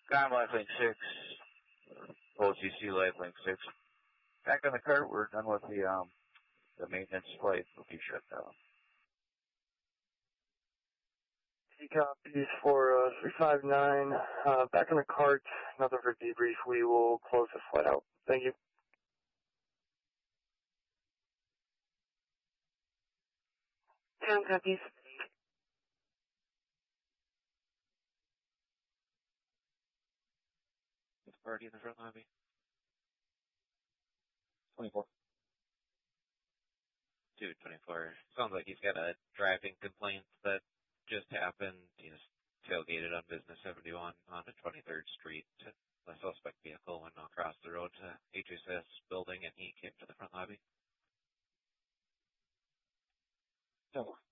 Con Lifelink 6, OCC Lifelink 6. Back on the cart, we're done with the maintenance flight. Will be shut down. He copies for 359. Back on the cart, nothing for debrief. We will close this flight out. Thank you. Tom copies. It's party in the front lobby. 24. Dude, 24. Sounds like he's got a driving complaint that just happened. He was tailgated on Business 71 on the 23rd Street. The suspect vehicle went across the road to HSS building and he came to the front lobby. So